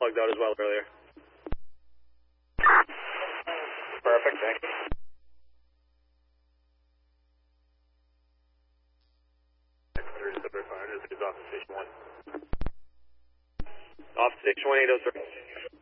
plugged out as well earlier. Perfect, thank you. Off station 1, 803.